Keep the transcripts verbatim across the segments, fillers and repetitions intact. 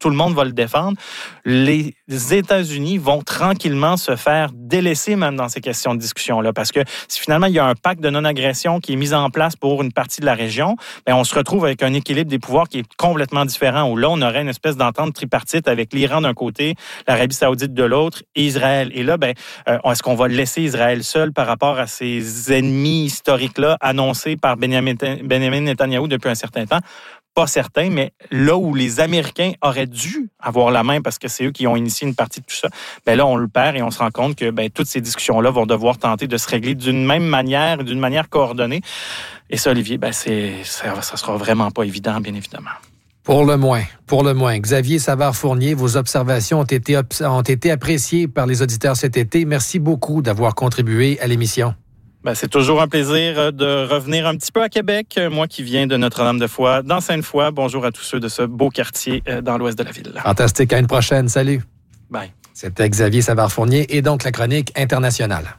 tout le monde va le défendre, les États-Unis vont tranquillement se faire délaisser même dans ces questions de discussion-là. Parce que si finalement il y a un pacte de non-agression qui est mis en place pour une partie de la région, bien, on se retrouve avec un équilibre des pouvoirs qui est complètement différent, où là, on aurait une espèce d'entente tripartite avec l'Iran d'un côté, l'Arabie saoudite de l'autre et Israël. Et là, ben, euh, est-ce qu'on va laisser Israël seul par rapport à ces ennemis historiques-là annoncés par Benjamin, Benjamin Netanyahou depuis un certain temps? Pas certain, mais là où les Américains auraient dû avoir la main parce que c'est eux qui ont initié une partie de tout ça, ben là, on le perd et on se rend compte que ben, toutes ces discussions-là vont devoir tenter de se régler d'une même manière, d'une manière coordonnée. Et ça, Olivier, ben, c'est, ça, ça sera vraiment pas évident, bien évidemment. Pour le moins, pour le moins. Xavier Savard-Fournier, vos observations ont été, ont été appréciées par les auditeurs cet été. Merci beaucoup d'avoir contribué à l'émission. Ben, c'est toujours un plaisir de revenir un petit peu à Québec. Moi qui viens de Notre-Dame-de-Foy, dans Sainte-Foy. Bonjour à tous ceux de ce beau quartier dans l'ouest de la ville. Fantastique. À une prochaine. Salut. Bye. C'était Xavier Savard-Fournier et donc la chronique internationale.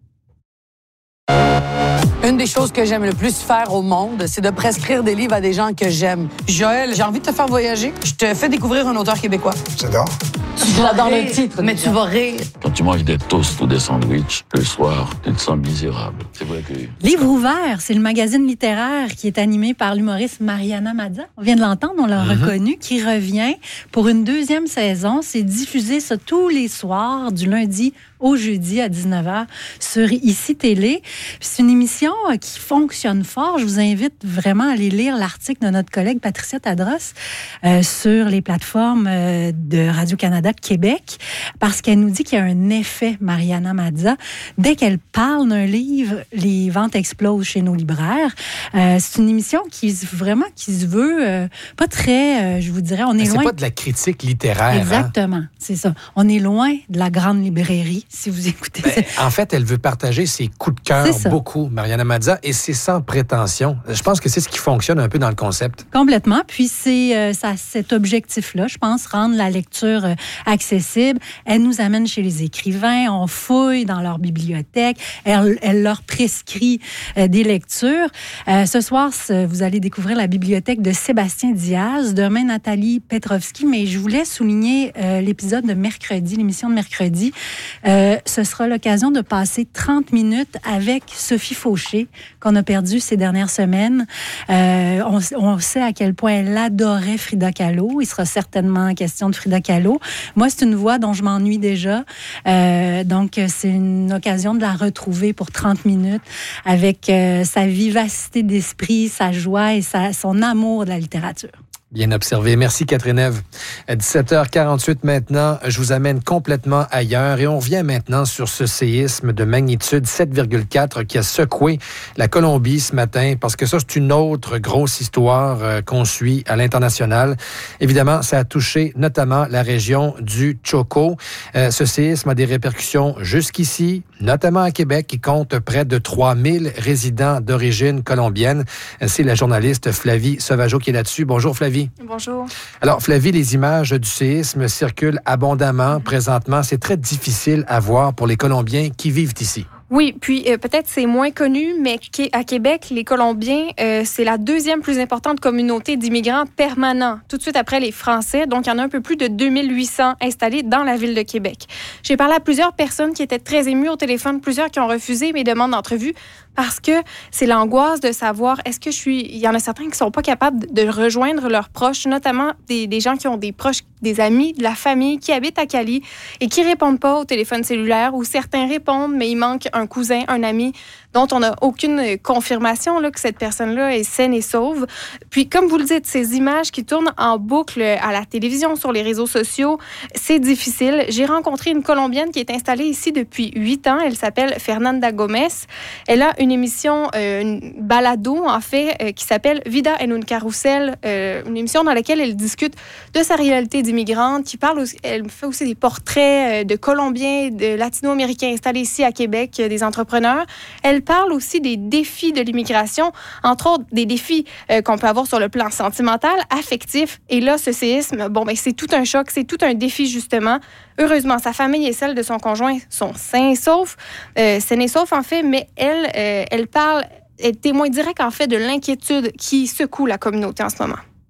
Une des choses que j'aime le plus faire au monde, c'est de prescrire des livres à des gens que j'aime. Joël, j'ai envie de te faire voyager. Je te fais découvrir un auteur québécois. J'adore. J'adore le titre, mais tu vas rire. Quand tu manges des toasts ou des sandwichs, le soir, tu te sens misérable. C'est vrai que... Livre ouvert, c'est le magazine littéraire qui est animé par l'humoriste Mariana Mazza. On vient de l'entendre, on l'a mm-hmm. reconnu, qui revient pour une deuxième saison. C'est diffusé ça tous les soirs, du lundi au jeudi à dix-neuf heures sur ICI Télé. C'est une émission qui fonctionne fort. Je vous invite vraiment à aller lire l'article de notre collègue Patricia Tadros euh, sur les plateformes euh, de Radio-Canada Québec, parce qu'elle nous dit qu'il y a un effet Mariana Mazza. Dès qu'elle parle d'un livre, les ventes explosent chez nos libraires. Euh, c'est une émission qui vraiment qui se veut euh, pas très, euh, je vous dirais, on est c'est loin... C'est pas de la critique littéraire. Exactement, hein? C'est ça. On est loin de la grande librairie, si vous écoutez. Ben, en fait, elle veut partager ses coups de cœur beaucoup, Mariana Mazza, et c'est sans prétention. Je pense que c'est ce qui fonctionne un peu dans le concept. Complètement. Puis c'est euh, ça, cet objectif-là, je pense, rendre la lecture euh, accessible. Elle nous amène chez les écrivains, on fouille dans leur bibliothèque, elle, elle leur prescrit euh, des lectures. Euh, ce soir, vous allez découvrir la bibliothèque de Sébastien Diaz, demain Nathalie Petrovski, mais je voulais souligner euh, l'épisode de mercredi, l'émission de mercredi. Euh, ce sera l'occasion de passer trente minutes avec Sophie Fauché, qu'on a perdu ces dernières semaines. Euh, on, on sait à quel point elle adorait Frida Kahlo. Il sera certainement question de Frida Kahlo. Moi, c'est une voix dont je m'ennuie déjà. Euh, donc, c'est une occasion de la retrouver pour trente minutes avec euh, sa vivacité d'esprit, sa joie et sa, son amour de la littérature. Bien observé. Merci, Catherine Ève. À dix-sept heures quarante-huit maintenant, je vous amène complètement ailleurs et on revient maintenant sur ce séisme de magnitude sept virgule quatre qui a secoué la Colombie ce matin, parce que ça, c'est une autre grosse histoire euh, qu'on suit à l'international. Évidemment, ça a touché notamment la région du Chocó. Euh, ce séisme a des répercussions jusqu'ici, notamment à Québec, qui compte près de trois mille résidents d'origine colombienne. C'est la journaliste Flavie Sauvageau qui est là-dessus. Bonjour, Flavie. Bonjour. Alors, Flavie, les images du séisme circulent abondamment présentement. C'est très difficile à voir pour les Colombiens qui vivent ici. Oui, puis euh, peut-être c'est moins connu, mais à Québec, les Colombiens, euh, c'est la deuxième plus importante communauté d'immigrants permanents, tout de suite après les Français. Donc, il y en a un peu plus de deux mille huit cents installés dans la ville de Québec. J'ai parlé à plusieurs personnes qui étaient très émues au téléphone, plusieurs qui ont refusé mes demandes d'entrevue parce que c'est l'angoisse de savoir est-ce que je suis... Il y en a certains qui ne sont pas capables de rejoindre leurs proches, notamment des, des gens qui ont des proches, des amis, de la famille qui habitent à Cali et qui ne répondent pas au téléphone cellulaire, ou certains répondent, mais il manque un cousin, un ami dont on n'a aucune confirmation là, que cette personne-là est saine et sauve. Puis, comme vous le dites, ces images qui tournent en boucle à la télévision, sur les réseaux sociaux, c'est difficile. J'ai rencontré une Colombienne qui est installée ici depuis huit ans. Elle s'appelle Fernanda Gomez. Elle a une émission, euh, une balado, en fait, euh, qui s'appelle Vida en un carrousel, euh, une émission dans laquelle elle discute de sa réalité d'immigrante, qui parle aussi, elle fait aussi des portraits de Colombiens, de Latino-Américains installés ici à Québec, des entrepreneurs. Elle parle aussi des défis de l'immigration, entre autres des défis euh, qu'on peut avoir sur le plan sentimental, affectif. Et là, ce séisme, bon, ben, c'est tout un choc, c'est tout un défi, justement. Heureusement, sa famille et celle de son conjoint sont sains et saufs, euh, sains et saufs, en fait, mais elle, euh, elle parle, elle témoigne direct, en fait, de l'inquiétude qui secoue la communauté en ce moment.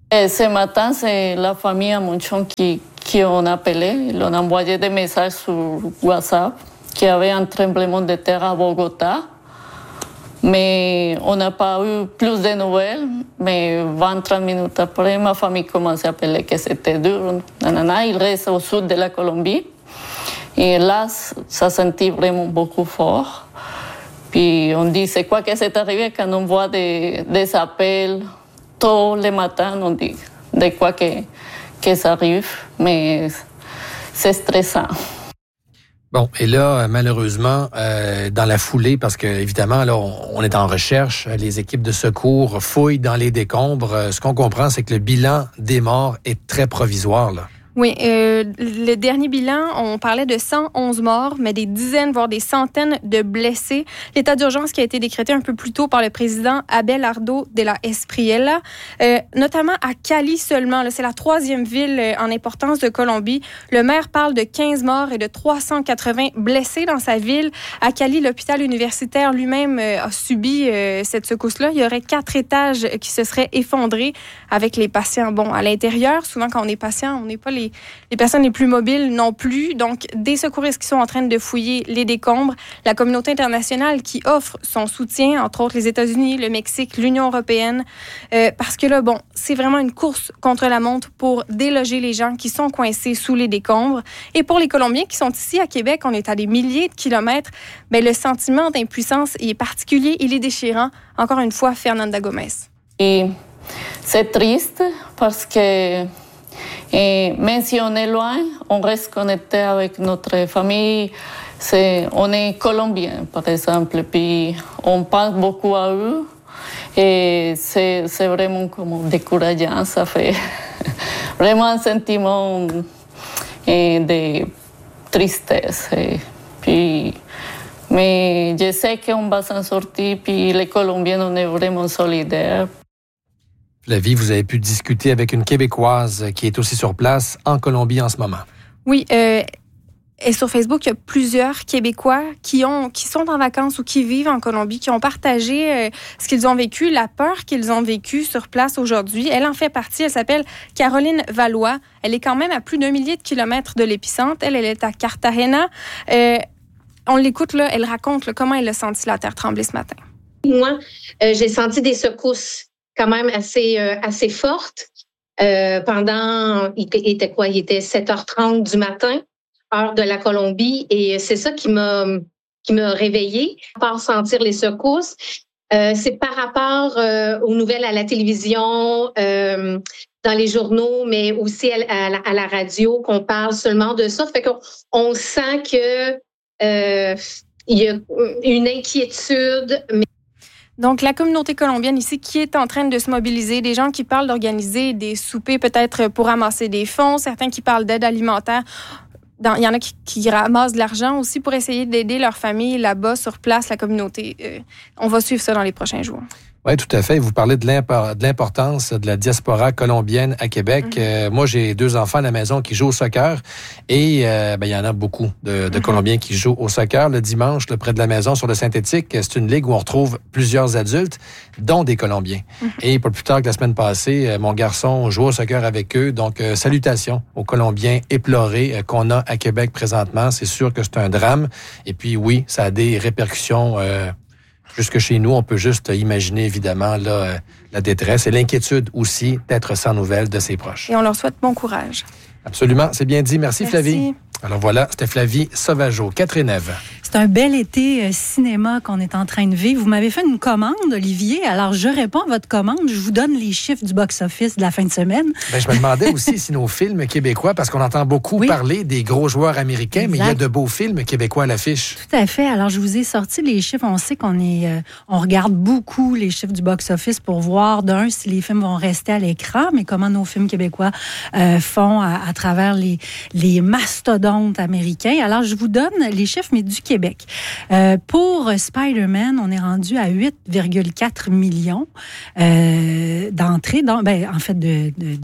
Et ce matin, c'est la famille à Monchon qui, qui ont appelé. Ils ont envoyé des messages sur WhatsApp qu'il y avait un tremblement de terre à Bogota. Mais on n'a pas eu plus de nouvelles. Mais vingt à trente minutes après, ma famille commençait à appeler que c'était dur. Nanana, il reste au sud de la Colombie. Et là, ça sentit vraiment beaucoup fort. Puis on dit, c'est quoi que c'est arrivé quand on voit des, des appels tôt le matin, on dit de quoi que, que ça arrive, mais c'est stressant. Bon, et là, malheureusement, euh, dans la foulée, parce que évidemment, là, on, on est en recherche, les équipes de secours fouillent dans les décombres. Ce qu'on comprend, c'est que le bilan des morts est très provisoire, là. Oui, euh, le dernier bilan, on parlait de cent onze morts, mais des dizaines, voire des centaines de blessés. L'état d'urgence qui a été décrété un peu plus tôt par le président Abelardo de la Espriella, euh, notamment à Cali seulement. Là, c'est la troisième ville en importance de Colombie. Le maire parle de quinze morts et de trois cent quatre-vingts blessés dans sa ville. À Cali, l'hôpital universitaire lui-même euh, a subi euh, cette secousse-là. Il y aurait quatre étages qui se seraient effondrés avec les patients. Bon, à l'intérieur, souvent quand on est patient, on n'est pas les Les personnes les plus mobiles non plus. Donc, des secouristes qui sont en train de fouiller les décombres. La communauté internationale qui offre son soutien, entre autres les États-Unis, le Mexique, l'Union européenne. Euh, parce que là, bon, c'est vraiment une course contre la montre pour déloger les gens qui sont coincés sous les décombres. Et pour les Colombiens qui sont ici à Québec, on est à des milliers de kilomètres, bien, le sentiment d'impuissance est particulier, il est déchirant. Encore une fois, Fernanda Gomez. Et c'est triste parce que Et même si on est loin, on reste connecté avec notre famille. C'est, on est colombien, par exemple, puis on pense beaucoup à eux. Et c'est, c'est vraiment comme décourageant. Ça fait vraiment un sentiment de tristesse. Et puis, mais je sais qu'on va s'en sortir, puis les Colombiens, on est vraiment solidaires. Flavie, vous avez pu discuter avec une Québécoise qui est aussi sur place en Colombie en ce moment. Oui, euh, et sur Facebook, il y a plusieurs Québécois qui, ont, qui sont en vacances ou qui vivent en Colombie, qui ont partagé euh, ce qu'ils ont vécu, la peur qu'ils ont vécue sur place aujourd'hui. Elle en fait partie, elle s'appelle Caroline Valois. Elle est quand même à plus d'un millier de kilomètres de l'épicentre. Elle, elle est à Cartagena. Euh, on l'écoute, là, elle raconte là, comment elle a senti la terre trembler ce matin. Moi, euh, j'ai senti des secousses quand même assez euh, assez forte. Euh, pendant, il était quoi? Il était sept heures trente du matin, heure de la Colombie, et c'est ça qui m'a qui m'a réveillée. Par sentir les secousses, euh, c'est par rapport euh, aux nouvelles à la télévision, euh, dans les journaux, mais aussi à, à, la, à la radio, qu'on parle seulement de ça. Fait qu'on on sent que euh, il y a une inquiétude, mais donc, la communauté colombienne ici qui est en train de se mobiliser, des gens qui parlent d'organiser des soupers peut-être pour ramasser des fonds, certains qui parlent d'aide alimentaire. Dans, il y en a qui, qui ramassent de l'argent aussi pour essayer d'aider leur famille là-bas, sur place, la communauté. Euh, on va suivre ça dans les prochains jours. Oui, tout à fait. Vous parlez de, l'impor- de l'importance de la diaspora colombienne à Québec. Mm-hmm. Euh, moi, j'ai deux enfants à la maison qui jouent au soccer et euh, ben, il y en a beaucoup de, de mm-hmm. Colombiens qui jouent au soccer. Le dimanche, là, près de la maison, sur le synthétique, c'est une ligue où on retrouve plusieurs adultes, dont des Colombiens. Mm-hmm. Et pas plus tard que la semaine passée, mon garçon joue au soccer avec eux. Donc, euh, salutations aux Colombiens éplorés euh, qu'on a à Québec présentement. C'est sûr que c'est un drame. Et puis, oui, ça a des répercussions euh, jusque chez nous. On peut juste imaginer, évidemment, là, euh, la détresse et l'inquiétude aussi d'être sans nouvelles de ses proches. Et on leur souhaite bon courage. Absolument, c'est bien dit. Merci, Merci. Flavie. Alors voilà, c'était Flavie Sauvageau. Catherine Ève. C'est un bel été euh, cinéma qu'on est en train de vivre. Vous m'avez fait une commande, Olivier. Alors, je réponds à votre commande. Je vous donne les chiffres du box-office de la fin de semaine. Ben, je me demandais aussi si nos films québécois, parce qu'on entend beaucoup oui. parler des gros joueurs américains, exact. Mais il y a de beaux films québécois à l'affiche. Tout à fait. Alors, je vous ai sorti les chiffres. On sait qu'on est, euh, on regarde beaucoup les chiffres du box-office pour voir, d'un, si les films vont rester à l'écran, mais comment nos films québécois euh, font à, à travers les, les mastodontes américains. Alors, je vous donne les chiffres, mais du Québec. Euh, pour Spider-Man, on est rendu à huit virgule quatre millions euh, d'entrées. Donc, ben, en fait, de, de, de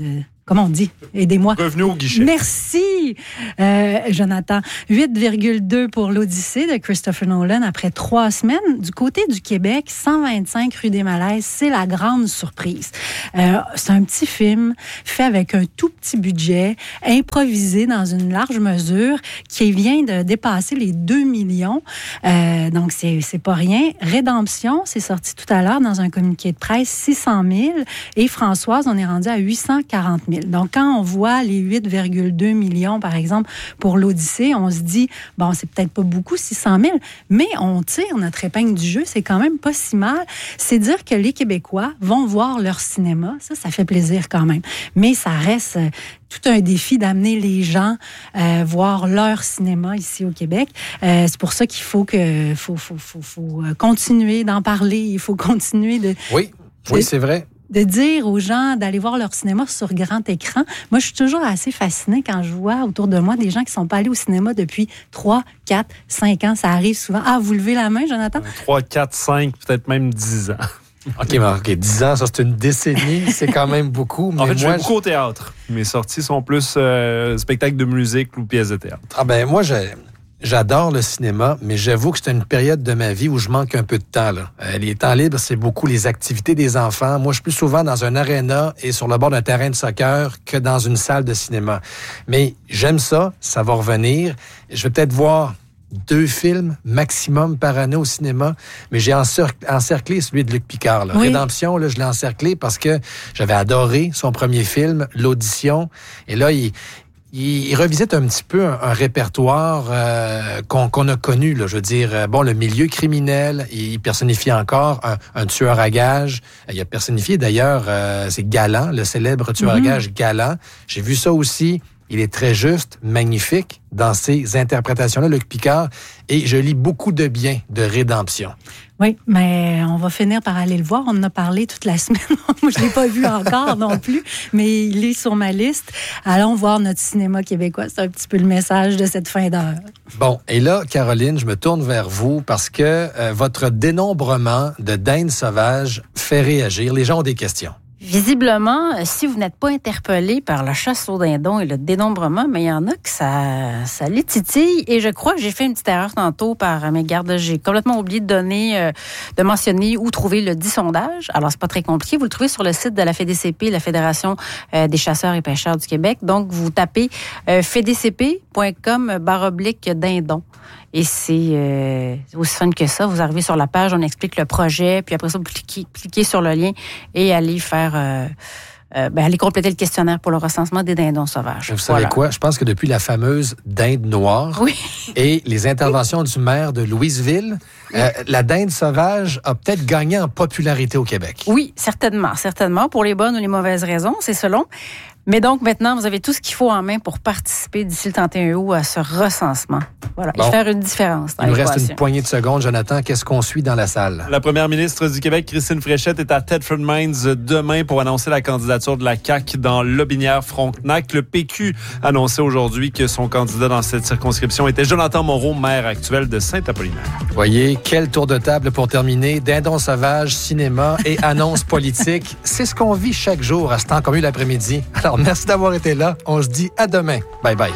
comment on dit? Aidez-moi. Revenu au guichet. Merci, euh, Jonathan. huit virgule deux pour l'Odyssée de Christopher Nolan après trois semaines. Du côté du Québec, cent vingt-cinq rue des Malaises, c'est la grande surprise. Euh, c'est un petit film fait avec un tout petit budget, improvisé dans une large mesure, qui vient de dépasser les deux millions. Euh, donc, c'est, c'est pas rien. Rédemption, c'est sorti tout à l'heure dans un communiqué de presse, six cent mille. Et Françoise, on est rendu à huit cent quarante mille. Donc, quand on voit les huit virgule deux millions, par exemple, pour l'Odyssée, on se dit, bon, c'est peut-être pas beaucoup, six cent mille, mais on tire notre épingle du jeu, c'est quand même pas si mal. C'est dire que les Québécois vont voir leur cinéma. Ça, ça fait plaisir quand même. Mais ça reste euh, tout un défi d'amener les gens euh, voir leur cinéma ici au Québec. Euh, c'est pour ça qu'il faut que faut, faut, faut, faut continuer d'en parler. Il faut continuer de... Oui, de, oui, c'est vrai. De dire aux gens d'aller voir leur cinéma sur grand écran. Moi, je suis toujours assez fascinée quand je vois autour de moi des gens qui ne sont pas allés au cinéma depuis trois, quatre, cinq ans. Ça arrive souvent. Ah, vous levez la main, Jonathan? trois, quatre, cinq, peut-être même dix ans. OK, mais OK, dix ans, ça, c'est une décennie. C'est quand même beaucoup. Mais en fait, je moi, vais beaucoup au théâtre. Mes sorties sont plus euh, spectacles de musique ou pièces de théâtre. Ah ben moi, j'ai... J'adore le cinéma, mais j'avoue que c'est une période de ma vie où je manque un peu de temps. Là. Euh, les temps libres, c'est beaucoup les activités des enfants. Moi, je suis plus souvent dans un aréna et sur le bord d'un terrain de soccer que dans une salle de cinéma. Mais j'aime ça, ça va revenir. Je vais peut-être voir deux films maximum par année au cinéma, mais j'ai encer- encerclé celui de Luc Picard. Là. Oui. Rédemption, là, je l'ai encerclé parce que j'avais adoré son premier film, L'Audition. Et là, il... Il, il revisite un petit peu un, un répertoire euh, qu'on, qu'on a connu, là, je veux dire, euh, bon, le milieu criminel, il personnifie encore un, un tueur à gages. Il a personnifié d'ailleurs, euh, c'est Galland, le célèbre tueur mm-hmm. à gages Galland. J'ai vu ça aussi. Il est très juste, magnifique dans ses interprétations-là, Luc Picard. Et je lis beaucoup de bien de Rédemption. Oui, mais on va finir par aller le voir. On en a parlé toute la semaine. Moi, je ne l'ai pas vu encore non plus, mais il est sur ma liste. Allons voir notre cinéma québécois. C'est un petit peu le message de cette fin d'heure. Bon, et là, Caroline, je me tourne vers vous parce que euh, votre dénombrement de dindes sauvages fait réagir. Les gens ont des questions. Visiblement, si vous n'êtes pas interpellé par la chasse aux dindons et le dénombrement, mais il y en a que ça, ça les titille. Et je crois que j'ai fait une petite erreur tantôt par mes gardes. J'ai complètement oublié de donner, euh, de mentionner où trouver le dit sondage. Alors, c'est pas très compliqué. Vous le trouvez sur le site de la F D C P, la Fédération euh, des chasseurs et pêcheurs du Québec. Donc, vous tapez euh, f d c p point com barre oblique dindon. Et c'est euh, aussi fun que ça. Vous arrivez sur la page, on explique le projet, puis après ça, vous cliquez, cliquez sur le lien et allez faire... Euh, euh, ben, allez compléter le questionnaire pour le recensement des dindons sauvages. Vous savez voilà. quoi? Je pense que depuis la fameuse dinde noire oui. et les interventions du maire de Louisville, euh, la dinde sauvage a peut-être gagné en popularité au Québec. Oui, certainement. Certainement. Pour les bonnes ou les mauvaises raisons, c'est selon. Mais donc, maintenant, vous avez tout ce qu'il faut en main pour participer d'ici le trente et un août à ce recensement. Voilà, bon. Et faire une différence dans Il nous l'équation. reste une poignée de secondes, Jonathan. Qu'est-ce qu'on suit dans la salle? La première ministre du Québec, Christine Fréchette, est à Thetford Mines demain pour annoncer la candidature de la C A Q dans Lobinière-Frontenac. Le P Q annonçait aujourd'hui que son candidat dans cette circonscription était Jonathan Moreau, maire actuel de Saint-Apollinaire. Voyez, quel tour de table pour terminer. Dindon sauvage, cinéma et annonces politiques. C'est ce qu'on vit chaque jour à ce temps comme eu l'après-midi. Alors, merci d'avoir été là. On se dit à demain. Bye bye.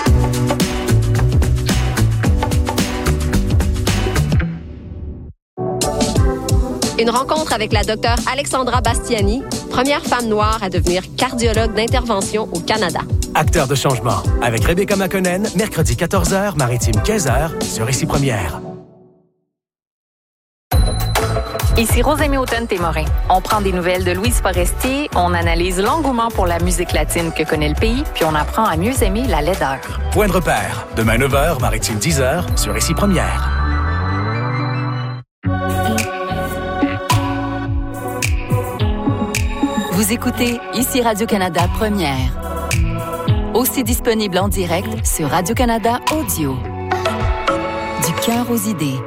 Une rencontre avec la docteure Alexandra Bastiani, première femme noire à devenir cardiologue d'intervention au Canada. Acteur de changement, avec Rebecca McConnell, mercredi quatorze heures, Maritime quinze heures, sur Ici Première. Ici Rosémie Houghton-Témorin. On prend des nouvelles de Louise Forestier, on analyse l'engouement pour la musique latine que connaît le pays, puis on apprend à mieux aimer la laideur. Point de repère, demain neuf heures, Maritime dix heures, sur Ici Première. Vous écoutez Ici Radio-Canada Première. Aussi disponible en direct sur Radio-Canada Audio. Du cœur aux idées.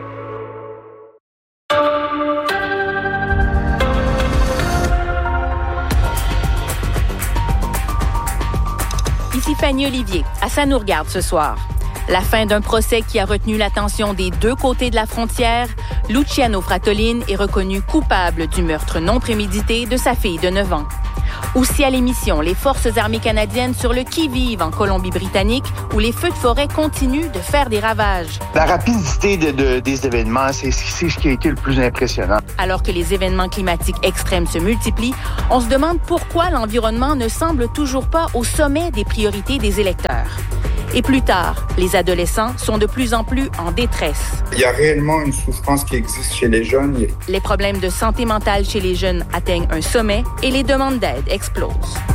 Ici Fanny Olivier. À ça nous regarde ce soir. La fin d'un procès qui a retenu l'attention des deux côtés de la frontière, Luciano Fratellin est reconnu coupable du meurtre non prémédité de sa fille de neuf ans. Aussi à l'émission, les Forces armées canadiennes sur le qui-vive en Colombie-Britannique, où les feux de forêt continuent de faire des ravages. La rapidité de, de, des événements, c'est, c'est ce qui a été le plus impressionnant. Alors que les événements climatiques extrêmes se multiplient, on se demande pourquoi l'environnement ne semble toujours pas au sommet des priorités des électeurs. Et plus tard, les adolescents sont de plus en plus en détresse. Il y a réellement une souffrance qui existe chez les jeunes. Les problèmes de santé mentale chez les jeunes atteignent un sommet et les demandes d'aide explosent.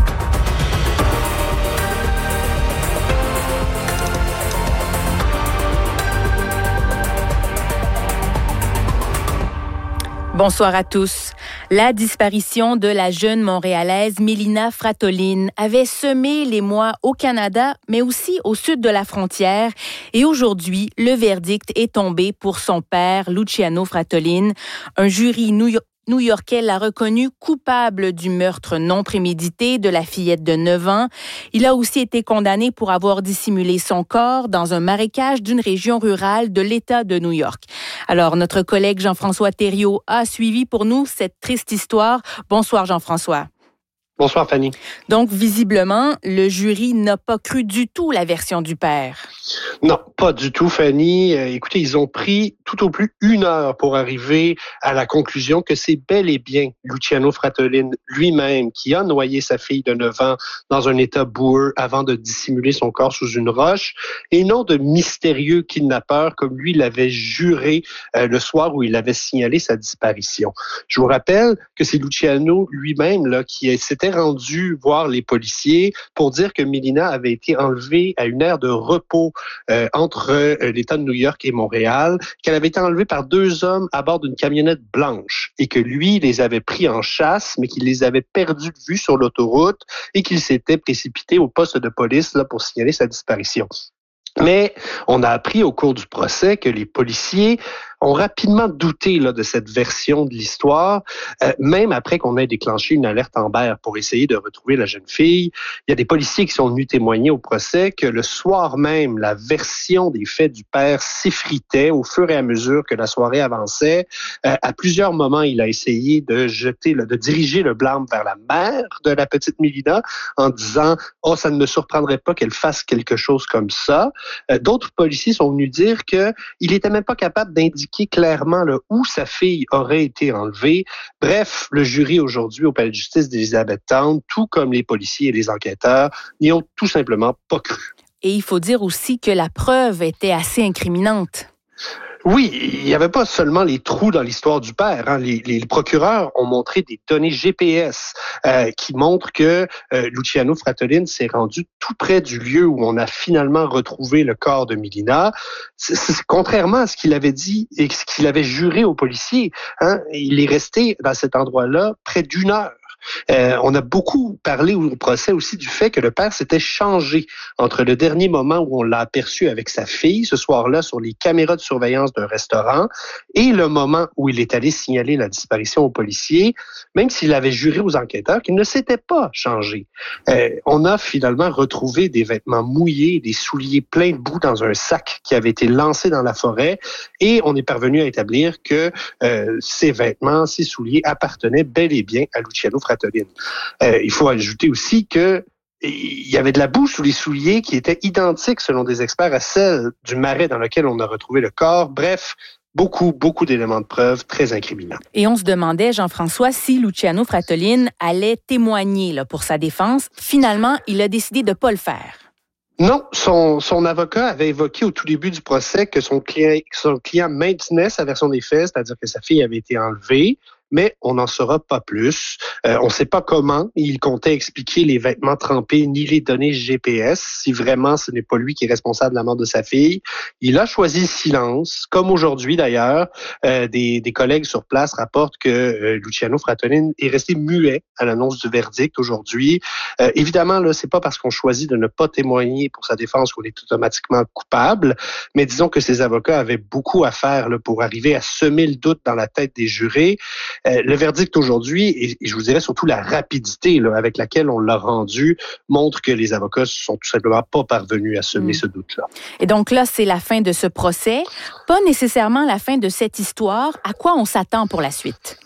Bonsoir à tous. La disparition de la jeune Montréalaise Mélina Fratolin avait semé l'émoi au Canada, mais aussi au sud de la frontière. Et aujourd'hui, le verdict est tombé pour son père, Luciano Fratolin. Un jury new- new-yorkais l'a reconnu coupable du meurtre non prémédité de la fillette de neuf ans. Il a aussi été condamné pour avoir dissimulé son corps dans un marécage d'une région rurale de l'État de New York. Alors, notre collègue Jean-François Thériault a suivi pour nous cette triste histoire. Bonsoir Jean-François. Bonsoir Fanny. Donc, visiblement, le jury n'a pas cru du tout la version du père. Non, pas du tout Fanny. Euh, écoutez, ils ont pris tout au plus une heure pour arriver à la conclusion que c'est bel et bien Luciano Fratolin lui-même qui a noyé sa fille de neuf ans dans un état boueux avant de dissimuler son corps sous une roche et non de mystérieux kidnappeurs comme lui l'avait juré euh, le soir où il avait signalé sa disparition. Je vous rappelle que c'est Luciano lui-même là qui s'était rendu voir les policiers pour dire que Mélina avait été enlevée à une aire de repos euh, entre euh, l'État de New York et Montréal, qu'elle avait été enlevée par deux hommes à bord d'une camionnette blanche et que lui les avait pris en chasse, mais qu'il les avait perdus de vue sur l'autoroute et qu'il s'était précipité au poste de police là, pour signaler sa disparition. Mais on a appris au cours du procès que les policiers ont rapidement douté là, de cette version de l'histoire, euh, même après qu'on ait déclenché une alerte Amber pour essayer de retrouver la jeune fille. Il y a des policiers qui sont venus témoigner au procès que le soir même, la version des faits du père s'effritait au fur et à mesure que la soirée avançait. Euh, à plusieurs moments, il a essayé de jeter, là, de diriger le blâme vers la mère de la petite Mélina en disant « Oh, ça ne me surprendrait pas qu'elle fasse quelque chose comme ça ». Euh, d'autres policiers sont venus dire qu'il n'était même pas capable d'indiquer clairement là, où sa fille aurait été enlevée. Bref, le jury aujourd'hui au palais de justice d'Elizabethtown, tout comme les policiers et les enquêteurs, n'y ont tout simplement pas cru. Et il faut dire aussi que la preuve était assez incriminante. Oui, il n'y avait pas seulement les trous dans l'histoire du père. Hein. Les, les procureurs ont montré des données G P S euh, qui montrent que euh, Luciano Fratolin s'est rendu tout près du lieu où on a finalement retrouvé le corps de Mélina. C'est, c'est, contrairement à ce qu'il avait dit et ce qu'il avait juré aux policiers, hein, il est resté dans cet endroit-là près d'une heure. Euh, on a beaucoup parlé au procès aussi du fait que le père s'était changé entre le dernier moment où on l'a aperçu avec sa fille, ce soir-là, sur les caméras de surveillance d'un restaurant, et le moment où il est allé signaler la disparition aux policiers, même s'il avait juré aux enquêteurs qu'il ne s'était pas changé. Euh, on a finalement retrouvé des vêtements mouillés, des souliers pleins de boue dans un sac qui avait été lancé dans la forêt, et on est parvenu à établir que euh, ces vêtements, ces souliers appartenaient bel et bien à Luciano Fratolin. Euh, il faut ajouter aussi que il y avait de la boue sous les souliers qui était identique, selon des experts, à celle du marais dans lequel on a retrouvé le corps. Bref, beaucoup, beaucoup d'éléments de preuve très incriminants. Et on se demandait, Jean-François, si Luciano Fratolin allait témoigner là, pour sa défense. Finalement, il a décidé de ne pas le faire. Non, son, son avocat avait évoqué au tout début du procès que son client, son client maintenait sa version des faits, c'est-à-dire que sa fille avait été enlevée. Mais on n'en saura pas plus. Euh, on ne sait pas comment il comptait expliquer les vêtements trempés ni les données G P S, si vraiment ce n'est pas lui qui est responsable de la mort de sa fille. Il a choisi le silence, comme aujourd'hui d'ailleurs. Euh, des, des collègues sur place rapportent que euh, Luciano Fratolin est resté muet à l'annonce du verdict aujourd'hui. Euh, évidemment, là, c'est pas parce qu'on choisit de ne pas témoigner pour sa défense qu'on est automatiquement coupable, mais disons que ses avocats avaient beaucoup à faire là, pour arriver à semer le doute dans la tête des jurés. Euh, le verdict aujourd'hui, et, et je vous dirais surtout la rapidité là, avec laquelle on l'a rendu, montre que les avocats sont tout simplement pas parvenus à semer mmh. ce doute-là. Et donc là, c'est la fin de ce procès, pas nécessairement la fin de cette histoire. À quoi on s'attend pour la suite?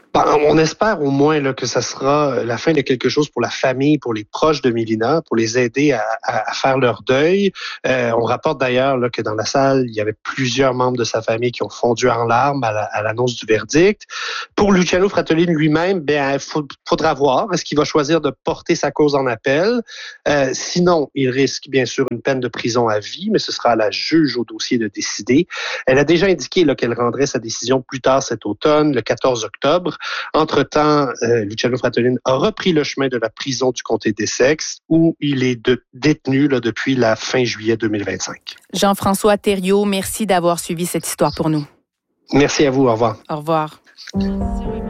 Ben, on espère au moins là, que ça sera la fin de quelque chose pour la famille, pour les proches de Mélina, pour les aider à, à, à faire leur deuil. Euh, on rapporte d'ailleurs là, que dans la salle, il y avait plusieurs membres de sa famille qui ont fondu en larmes à, la, à l'annonce du verdict. Pour Luciano Fratellini lui-même, ben, il faut, faudra voir. Est-ce qu'il va choisir de porter sa cause en appel? Euh, sinon, il risque bien sûr une peine de prison à vie, mais ce sera à la juge au dossier de décider. Elle a déjà indiqué là, qu'elle rendrait sa décision plus tard cet automne, le quatorze octobre. Entre-temps, euh, Luciano Fratellini a repris le chemin de la prison du comté d'Essex, où il est de, détenu là, depuis la fin juillet deux mille vingt-cinq. Jean-François Thériault, merci d'avoir suivi cette histoire pour nous. Merci à vous. Au revoir. Au revoir.